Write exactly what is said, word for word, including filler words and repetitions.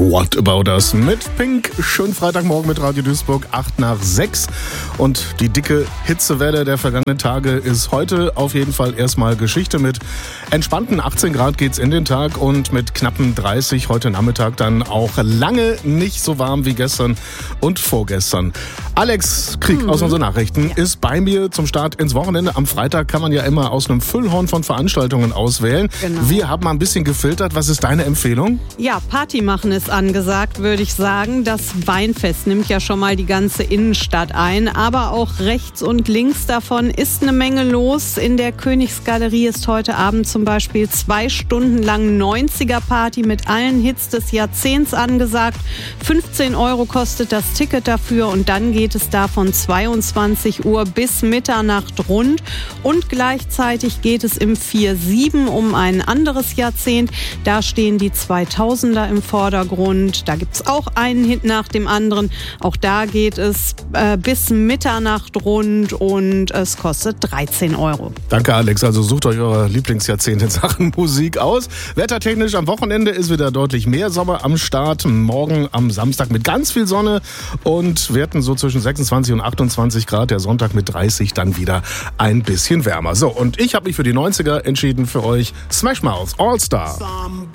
What About Us mit Pink. Schönen Freitagmorgen mit Radio Duisburg, acht nach sechs. Und die dicke Hitzewelle der vergangenen Tage ist heute auf jeden Fall erstmal Geschichte. Mit entspannten achtzehn Grad geht's in den Tag und mit knappen dreißig heute Nachmittag dann auch lange nicht so warm wie gestern und vorgestern. Alex Krieg mhm. aus unseren Nachrichten ist bei mir zum Start ins Wochenende. Am Freitag kann man ja immer aus einem Füllhorn von Veranstaltungen auswählen. Genau. Wir haben mal ein bisschen gefiltert. Was ist deine Empfehlung? Ja, Party machen ist angesagt, würde ich sagen. Das Weinfest nimmt ja schon mal die ganze Innenstadt ein, aber auch rechts und links davon ist eine Menge los. In der Königsgalerie ist heute Abend zum Beispiel zwei Stunden lang neunziger-Party mit allen Hits des Jahrzehnts angesagt. fünfzehn Euro kostet das Ticket dafür und dann geht es da von zweiundzwanzig Uhr bis Mitternacht rund. Und gleichzeitig geht es im vier sieben um ein anderes Jahrzehnt. Da stehen die zweitausender im Vordergrund. Da gibt es auch einen Hit nach dem anderen. Auch da geht es äh, bis Mitternacht rund und es kostet dreizehn Euro. Danke, Alex. Also sucht euch eure Lieblingsjahrzehnte in Sachen Musik aus. Wettertechnisch am Wochenende ist wieder deutlich mehr Sommer am Start. Morgen am Samstag mit ganz viel Sonne und Werten so zwischen sechsundzwanzig und achtundzwanzig Grad. Der Sonntag mit dreißig dann wieder ein bisschen wärmer. So, und ich habe mich für die neunziger entschieden für euch. Smash Mouth All Star.